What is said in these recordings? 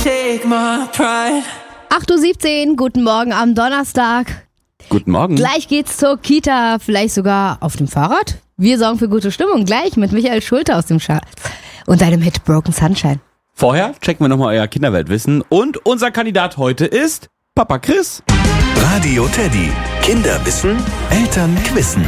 take my pride. 8:17 Uhr, guten Morgen am Donnerstag. Guten Morgen. Gleich geht's zur Kita, vielleicht sogar auf dem Fahrrad. Wir sorgen für gute Stimmung gleich mit Michael Schulte aus dem Schatz und seinem Hit Broken Sunshine. Vorher checken wir nochmal euer Kinderweltwissen und unser Kandidat heute ist Papa Chris. Radio Teddy. Kinderwissen, Eltern quizzen.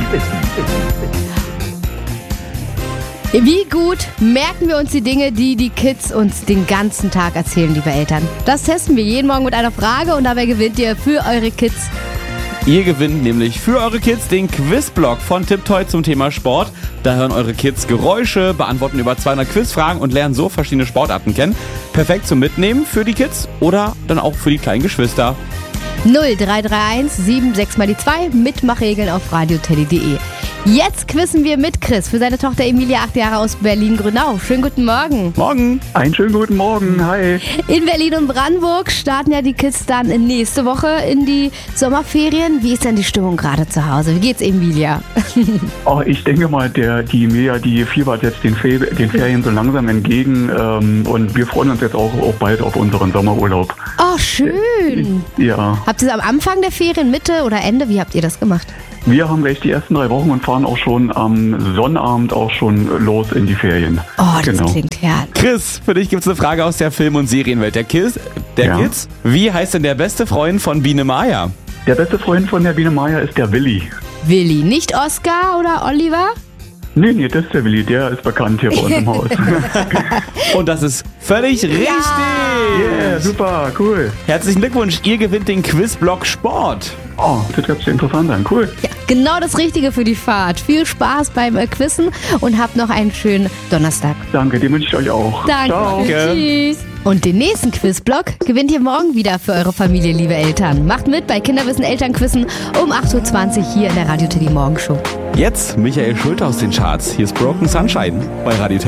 Wie gut merken wir uns die Dinge, die die Kids uns den ganzen Tag erzählen, liebe Eltern? Das testen wir jeden Morgen mit einer Frage und dabei gewinnt ihr für eure Kids. Ihr gewinnt nämlich für eure Kids den Quizblog von Tiptoy zum Thema Sport. Da hören eure Kids Geräusche, beantworten über 200 Quizfragen und lernen so verschiedene Sportarten kennen. Perfekt zum Mitnehmen für die Kids oder dann auch für die kleinen Geschwister. 0331 76 mal die 2 Mitmachregeln auf radioteddy.de. Jetzt quizzen wir mit Chris für seine Tochter Emilia, 8 Jahre aus Berlin-Grünau. Schönen guten Morgen. Morgen. Einen schönen guten Morgen, hi. In Berlin und Brandenburg starten ja die Kids dann nächste Woche in die Sommerferien. Wie ist denn die Stimmung gerade zu Hause? Wie geht's Emilia? Oh, ich denke mal, die Emilia, die fiebert jetzt den Ferien so langsam entgegen und wir freuen uns jetzt auch bald auf unseren Sommerurlaub. Oh, schön. Ja. Habt ihr es am Anfang der Ferien, Mitte oder Ende? Wie habt ihr das gemacht? Wir haben gleich die ersten 3 Wochen und fahren auch schon am Sonnabend auch schon los in die Ferien. Oh, das klingt herrlich. Chris, für dich gibt es eine Frage aus der Film- und Serienwelt der Kids. Wie heißt denn der beste Freund von Biene Maya? Der beste Freund von der Biene Maya ist der Willi. Willi, nicht Oskar oder Oliver? Nee, das ist der Willi, der ist bekannt hier bei uns im Haus. Und das ist völlig richtig. Yeah, super, cool. Herzlichen Glückwunsch, ihr gewinnt den Quizblog Sport. Oh, das hört sich interessant an, cool. Ja, genau das Richtige für die Fahrt. Viel Spaß beim Quizzen und habt noch einen schönen Donnerstag. Danke, den wünsche ich euch auch. Danke. Ciao. Tschüss. Und den nächsten Quizblog gewinnt ihr morgen wieder für eure Familie, liebe Eltern. Macht mit bei Kinderwissen Elternquizzen um 8:20 Uhr hier in der Radio Teddy Morgenshow. Jetzt Michael Schulte aus den Charts. Hier ist Broken Sunshine bei Radio Teddy.